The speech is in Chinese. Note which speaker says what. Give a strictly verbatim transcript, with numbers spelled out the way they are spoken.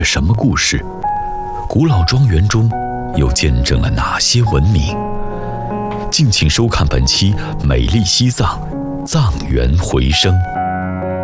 Speaker 1: 什么故事？古老庄园中又见证了哪些文明？敬请收看本期《美丽西藏，藏园回声》。